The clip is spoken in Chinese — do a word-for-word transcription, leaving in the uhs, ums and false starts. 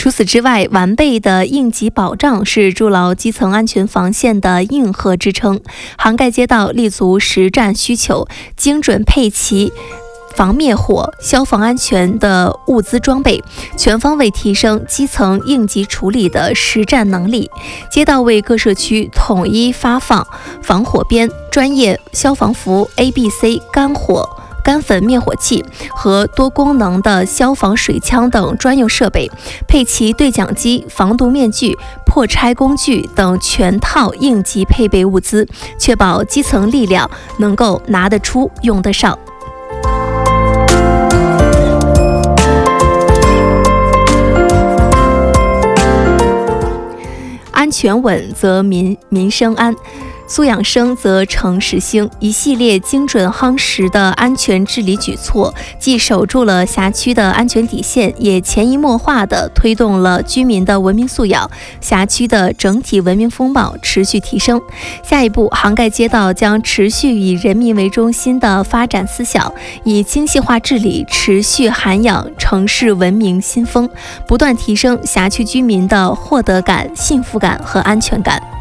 除此之外，完备的应急保障是筑牢基层安全防线的硬核支撑。杭盖街道立足实战需求，精准配齐防灭火、消防安全的物资装备，全方位提升基层应急处理的实战能力。街道为各社区统一发放防火鞭、专业消防服、A B C 干火干粉灭火器和多功能的消防水枪等专用设备，配齐对讲机、防毒面具、破拆工具等全套应急配备物资，确保基层力量能够拿得出、用得上。安全稳则民民生安，素养生则城市兴。一系列精准夯实的安全治理举措，既守住了辖区的安全底线，也潜移默化地推动了居民的文明素养，辖区的整体文明风貌持续提升。下一步，杭盖街道将持续以人民为中心的发展思想，以精细化治理持续涵养城市文明新风，不断提升辖区居民的获得感、幸福感和安全感。